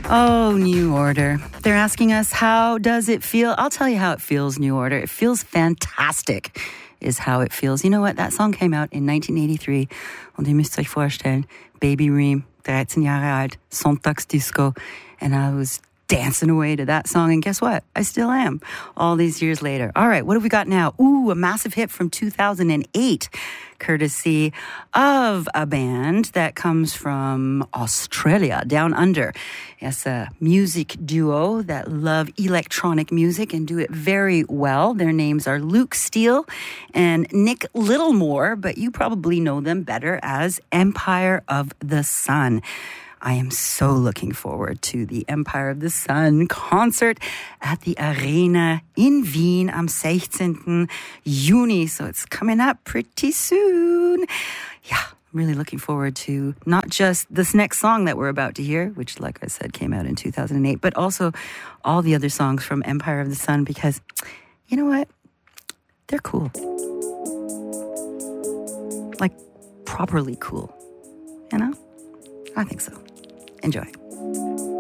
Oh, New Order. They're asking us, how does it feel? I'll tell you how it feels, New Order. It feels fantastic, is how it feels. You know what? That song came out in 1983. Und ihr müsst euch vorstellen, Baby Reem, 13 Jahre alt, Sonntagsdisco. And I was dancing away to that song. And guess what? I still am all these years later. All right, what have we got now? Ooh, a massive hit from 2008, courtesy of a band that comes from Australia, Down Under. Yes, a music duo that love electronic music and do it very well. Their names are Luke Steele and Nick Littlemore, but you probably know them better as Empire of the Sun. I am so looking forward to the Empire of the Sun concert at the Arena in Wien am 16. Juni. So it's coming up pretty soon. Yeah, I'm really looking forward to not just this next song that we're about to hear, which, like I said, came out in 2008, but also all the other songs from Empire of the Sun, because you know what? They're cool. Like, properly cool. You know? I think so. Enjoy.